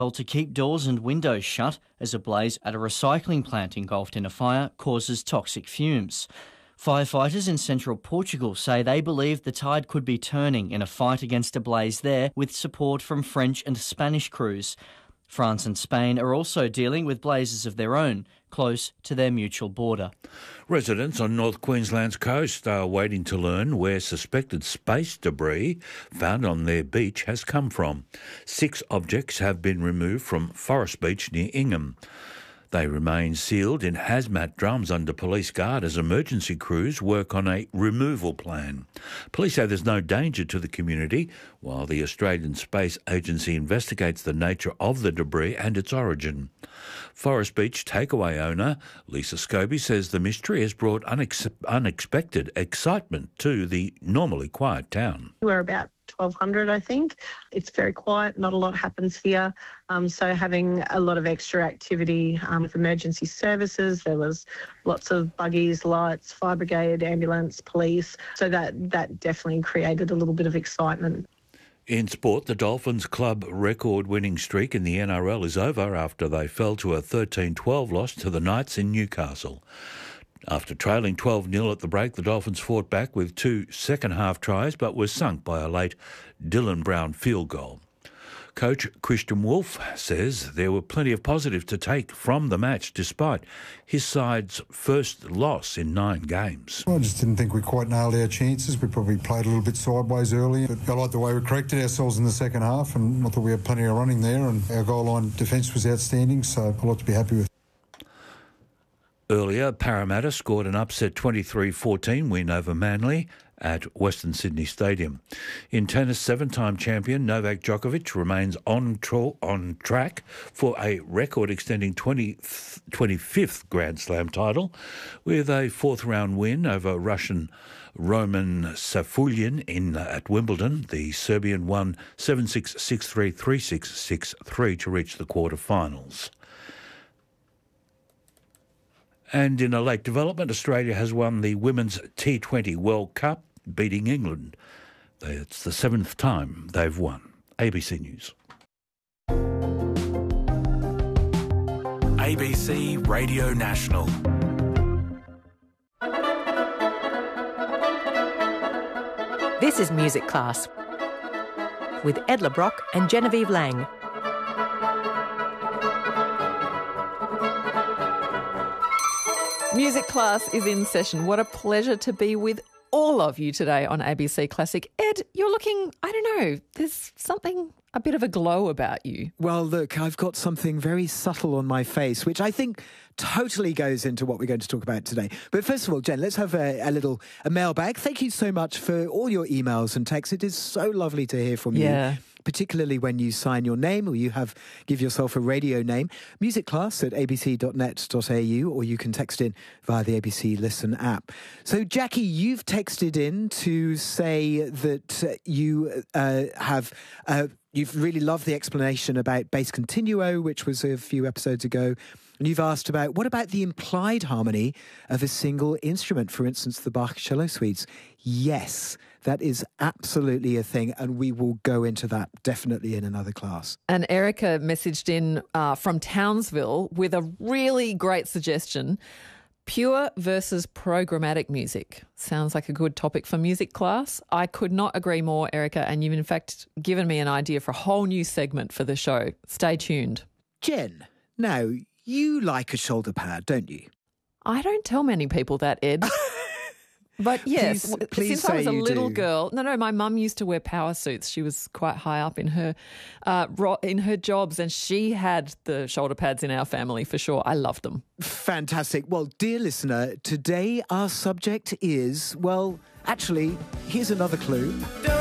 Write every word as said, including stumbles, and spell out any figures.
to keep doors and windows shut as a blaze at a recycling plant engulfed in a fire causes toxic fumes. Firefighters in central Portugal say they believe the tide could be turning in a fight against a blaze there with support from French and Spanish crews. France and Spain are also dealing with blazes of their own, close to their mutual border. Residents on North Queensland's coast are waiting to learn where suspected space debris found on their beach has come from. Six objects have been removed from Forest Beach near Ingham. They remain sealed in hazmat drums under police guard as emergency crews work on a removal plan. Police say there's no danger to the community while the Australian Space Agency investigates the nature of the debris and its origin. Forest Beach takeaway owner Lisa Scobie says the mystery has brought unex- unexpected excitement to the normally quiet town. We're about twelve hundred, I think. It's very quiet, not a lot happens here. Um, so having a lot of extra activity um, with emergency services, there was lots of buggies, lights, fire brigade, ambulance, police. So that, that definitely created a little bit of excitement. In sport, the Dolphins club record-winning streak in the N R L is over after they fell to a thirteen twelve loss to the Knights in Newcastle. After trailing twelve nil at the break, the Dolphins fought back with two second-half tries but were sunk by a late Dylan Brown field goal. Coach Christian Wolf says there were plenty of positives to take from the match despite his side's first loss in nine games. Well, I just didn't think we quite nailed our chances. We probably played a little bit sideways early. But I like the way we corrected ourselves in the second half, and I thought we had plenty of running there, and our goal line defence was outstanding, so I like to be happy with. Earlier, Parramatta scored an upset twenty-three fourteen win over Manly at Western Sydney Stadium. In tennis, seven-time champion Novak Djokovic remains on, tro- on track for a record-extending twentieth, twenty-fifth Grand Slam title with a fourth-round win over Russian Roman Safulin in uh, at Wimbledon. The Serbian won seven six, six three, three six, six three to reach the quarter-finals. And in a late development, Australia has won the Women's T twenty World Cup, beating England. It's the seventh time they've won. A B C News. A B C Radio National. This is Music Class with Ed LeBrock and Genevieve Lang. Music Class is in session. What a pleasure to be with all of you today on A B C Classic. Ed, you're looking, I don't know, there's something, a bit of a glow about you. Well, look, I've got something very subtle on my face, which I think totally goes into what we're going to talk about today. But first of all, Jen, let's have a, a little a mailbag. Thank you so much for all your emails and texts. It is so lovely to hear from Yeah. you. Particularly when you sign your name or you have give yourself a radio name. Music Class at a b c dot net dot a u, or you can text in via the A B C Listen app. So, Jackie, you've texted in to say that uh, you uh, have... Uh, You've really loved the explanation about bass continuo, which was a few episodes ago. And you've asked about, what about the implied harmony of a single instrument, for instance, the Bach cello suites? Yes, that is absolutely a thing, and we will go into that definitely in another class. And Erica messaged in uh, from Townsville with a really great suggestion. Pure versus programmatic music. Sounds like a good topic for music class. I could not agree more, Erica, and you've in fact given me an idea for a whole new segment for the show. Stay tuned. Jen, now, you like a shoulder pad, don't you? I don't tell many people that, Ed. But yes, Please- please since I was say a you little do. girl, no, no, my mum used to wear power suits. She was quite high up in her uh, ro- in her jobs, and she had the shoulder pads in our family for sure. I loved them. Fantastic. Well, dear listener, today our subject is, well, actually, here's another clue.